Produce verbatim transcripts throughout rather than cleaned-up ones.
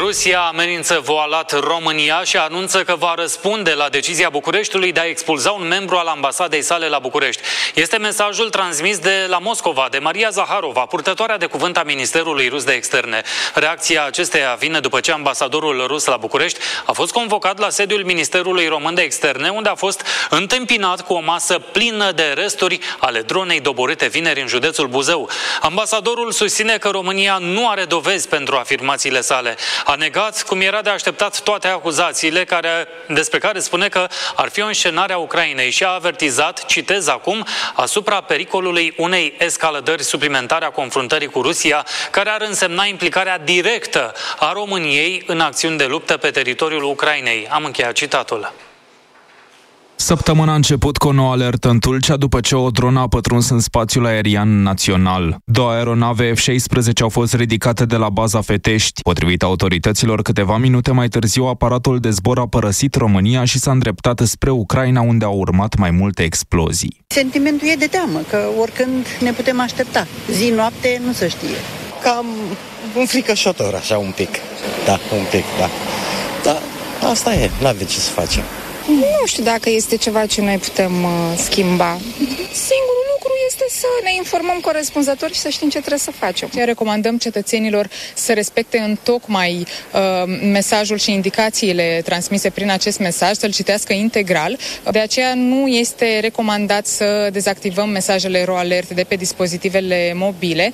Rusia amenință voalat România și anunță că va răspunde la decizia Bucureștiului de a expulza un membru al ambasadei sale la București. Este mesajul transmis de la Moscova de Maria Zaharova, purtătoarea de cuvânt a Ministerului Rus de Externe. Reacția acesteia vine după ce ambasadorul rus la București a fost convocat la sediul Ministerului Român de Externe, unde a fost întâmpinat cu o masă plină de resturi ale dronei doborâte vineri în județul Buzău. Ambasadorul susține că România nu are dovezi pentru afirmațiile sale. A negat, cum era de așteptat, toate acuzațiile care, despre care spune că ar fi o înscenare a Ucrainei și a avertizat, citez acum, asupra pericolului unei escaladări suplimentare a confruntării cu Rusia, care ar însemna implicarea directă a României în acțiuni de luptă pe teritoriul Ucrainei. Am încheiat citatul. Săptămâna a început cu o nouă alertă în Tulcea după ce o dronă a pătruns în spațiul aerian național. Două aeronave F șaisprezece au fost ridicate de la baza Fetești. Potrivit autorităților, câteva minute mai târziu, aparatul de zbor a părăsit România și s-a îndreptat spre Ucraina, unde au urmat mai multe explozii. Sentimentul e de teamă, că oricând ne putem aștepta. Zi-noapte nu se știe. Cam înfricoșător, așa un pic. Da, un pic, da. Da, asta e, n-avem ce să facem. Nu știu dacă este ceva ce noi putem uh, schimba. Singurul lucru este să ne informăm corespunzător și să știm ce trebuie să facem. Recomandăm cetățenilor să respecte întocmai uh, mesajul și indicațiile transmise prin acest mesaj, să-l citească integral. De aceea nu este recomandat să dezactivăm mesajele RoAlert de pe dispozitivele mobile.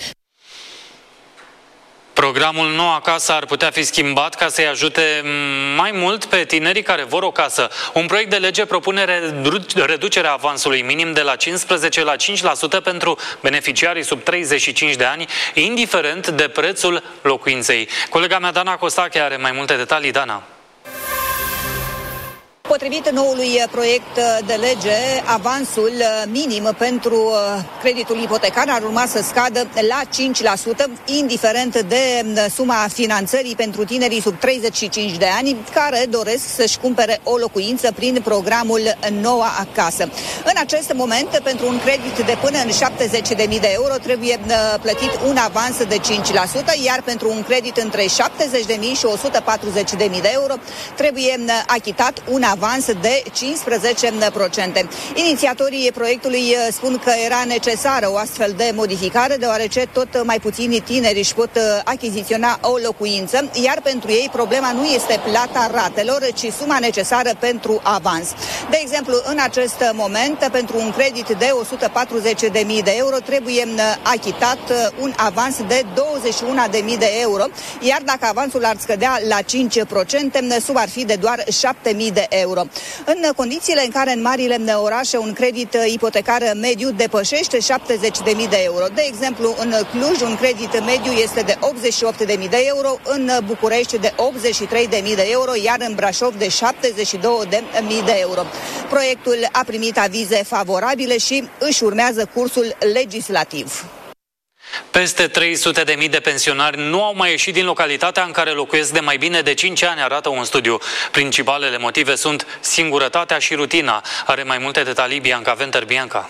Programul Nou Acasă ar putea fi schimbat ca să-i ajute mai mult pe tinerii care vor o casă. Un proiect de lege propune reducerea avansului minim de la cincisprezece la cinci la sută pentru beneficiarii sub treizeci și cinci de ani, indiferent de prețul locuinței. Colega mea Dana Costache are mai multe detalii. Dana. Potrivit noului proiect de lege, avansul minim pentru creditul ipotecar ar urma să scadă la cinci la sută, indiferent de suma finanțării pentru tinerii sub treizeci și cinci de ani care doresc să-și cumpere o locuință prin programul Noua Acasă. În acest moment, pentru un credit de până în șaptezeci de mii de euro trebuie plătit un avans de cinci la sută, iar pentru un credit între șaptezeci de mii și o sută patruzeci de mii de euro trebuie achitat un avans de cincisprezece la sută. Inițiatorii proiectului spun că era necesară o astfel de modificare, deoarece tot mai puțini tineri își pot achiziționa o locuință, iar pentru ei problema nu este plata ratelor, ci suma necesară pentru avans. De exemplu, în acest moment, pentru un credit de o sută patruzeci de mii de euro, trebuie achitat un avans de douăzeci și unu de mii de euro, iar dacă avansul ar scădea la cinci la sută, suma ar fi de doar șapte mii de euro. În condițiile în care în marile orașe un credit ipotecar mediu depășește șaptezeci de mii de euro. De exemplu, în Cluj un credit mediu este de optzeci și opt de mii de euro, în București de optzeci și trei de mii de euro, iar în Brașov de șaptezeci și două de mii de euro. Proiectul a primit avize favorabile și își urmează cursul legislativ. Peste trei sute de mii de pensionari nu au mai ieșit din localitatea în care locuiesc de mai bine de cinci ani, arată un studiu. Principalele motive sunt singurătatea și rutina. Are mai multe detalii Bianca Venter. Bianca.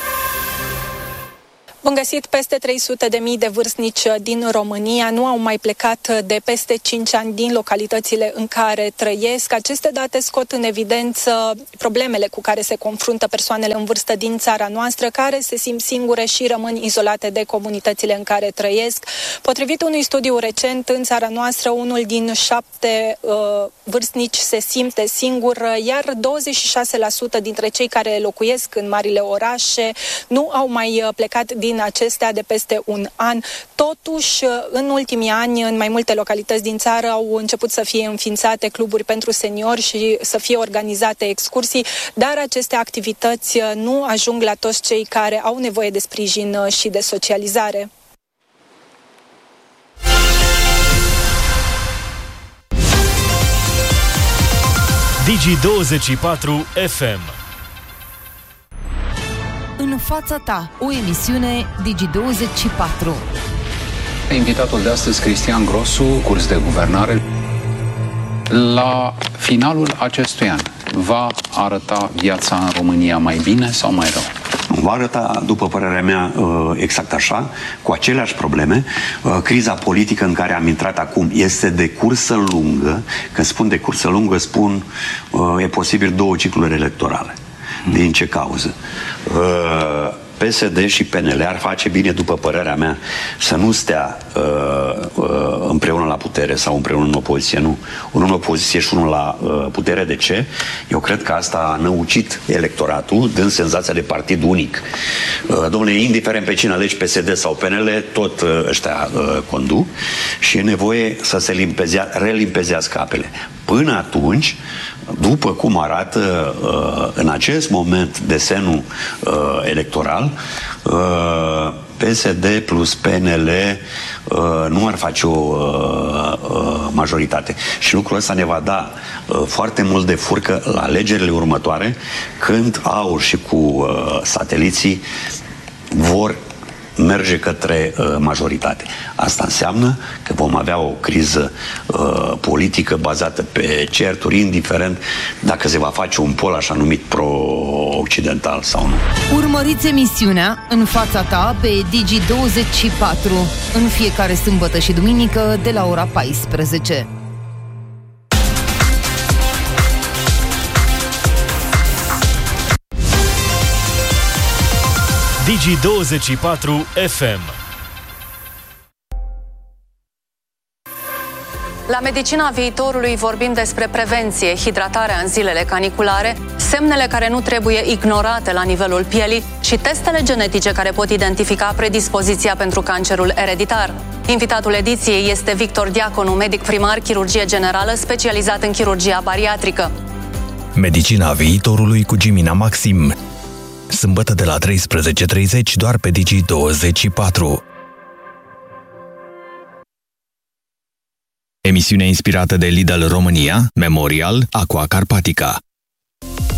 Bun găsit, peste trei sute de mii de vârstnici din România nu au mai plecat de peste cinci ani din localitățile în care trăiesc. Aceste date scot în evidență problemele cu care se confruntă persoanele în vârstă din țara noastră, care se simt singure și rămân izolate de comunitățile în care trăiesc. Potrivit unui studiu recent, în țara noastră, unul din șapte uh, vârstnici se simte singur, iar douăzeci și șase la sută dintre cei care locuiesc în marile orașe nu au mai plecat din din acestea de peste un an. Totuși, în ultimii ani, în mai multe localități din țară au început să fie înființate cluburi pentru seniori și să fie organizate excursii, dar aceste activități nu ajung la toți cei care au nevoie de sprijin și de socializare. Digi douăzeci și patru F M. În fața ta, o emisiune Digi douăzeci și patru. Invitatul de astăzi, Cristian Grosu, curs de guvernare. La finalul acestui an, va arăta viața în România mai bine sau mai rău? Va arăta, după părerea mea, exact așa, cu aceleași probleme. Criza politică în care am intrat acum este de cursă lungă. Când spun de cursă lungă, spun e posibil două cicluri electorale. Din ce cauză? P S D și P N L ar face bine, după părerea mea, să nu stea uh, uh, împreună la putere sau împreună în opoziție, nu. Unul în opoziție și unul la uh, putere. De ce? Eu cred că asta a năucit electoratul, dând senzația de partid unic. Uh, domnule, indiferent pe cine alegi, P S D sau P N L, tot uh, ăștia uh, conduc și e nevoie să se limpezea, relimpezească apele. Până atunci, după cum arată uh, în acest moment desenul uh, electoral, uh, P S D plus P N L uh, nu ar face o uh, uh, majoritate. Și lucrul ăsta ne va da uh, foarte mult de furcă la alegerile următoare, când AUR și cu uh, sateliții vor merge către uh, majoritate. Asta înseamnă că vom avea o criză uh, politică bazată pe certuri, indiferent dacă se va face un pol așa numit pro-occidental sau nu. Urmăriți emisiunea În fața ta pe Digi douăzeci și patru în fiecare sâmbătă și duminică de la ora paisprezece. Digi douăzeci și patru F M. La Medicina Viitorului vorbim despre prevenție, hidratarea în zilele caniculare, semnele care nu trebuie ignorate la nivelul pielii și testele genetice care pot identifica predispoziția pentru cancerul ereditar. Invitatul ediției este Victor Diaconu, medic primar, chirurgie generală, specializat în chirurgia bariatrică. Medicina Viitorului cu Gimina Maxim. Sâmbătă de la treisprezece și treizeci doar pe Digi douăzeci și patru. Emisiune inspirată de Lidl România, Memorial, Aqua Carpatica.